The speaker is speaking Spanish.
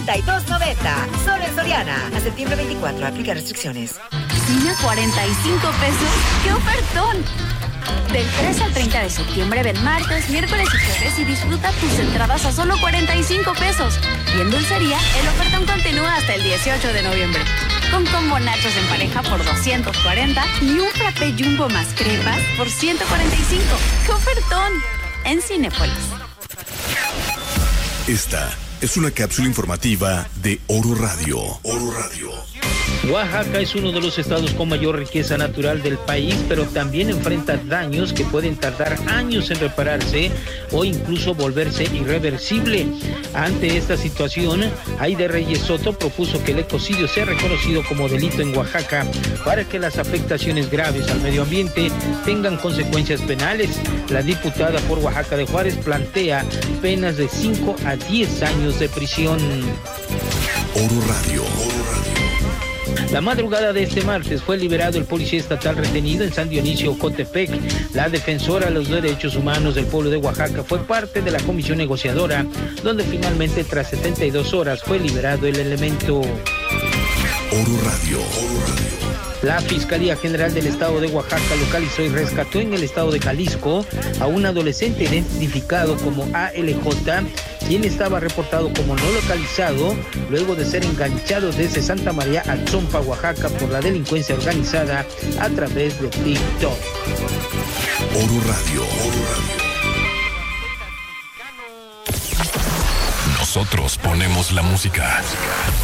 $32.90. Solo en Soriana. A septiembre 24. Aplica restricciones. ¿Cine a 45 pesos? ¡Qué ofertón! Del 3 al 30 de septiembre ven martes, miércoles y jueves y disfruta tus entradas a solo 45 pesos. Y en dulcería, el ofertón continúa hasta el 18 de noviembre. Con combo nachos en pareja por 240 y un frappé jumbo más crepas por 145. ¡Qué ofertón! En Cinépolis. Esta es una cápsula informativa de Oro Radio. Oro Radio. Oaxaca es uno de los estados con mayor riqueza natural del país, pero también enfrenta daños que pueden tardar años en repararse o incluso volverse irreversible. Ante esta situación, Aide Reyes Soto propuso que el ecocidio sea reconocido como delito en Oaxaca para que las afectaciones graves al medio ambiente tengan consecuencias penales. La diputada por Oaxaca de Juárez plantea penas de 5 a 10 años de prisión. Oro Radio. Oro Radio. La madrugada de este martes fue liberado el policía estatal retenido en San Dionisio, Ocotepec. La defensora de los derechos humanos del pueblo de Oaxaca fue parte de la comisión negociadora, donde finalmente tras 72 horas fue liberado el elemento. Oro Radio. Oro Radio. La Fiscalía General del Estado de Oaxaca localizó y rescató en el estado de Jalisco a un adolescente identificado como ALJ, quien estaba reportado como no localizado luego de ser enganchado desde Santa María a Tzompa, Oaxaca, por la delincuencia organizada a través de TikTok. Oro Radio. Oro Radio. Nosotros ponemos la música.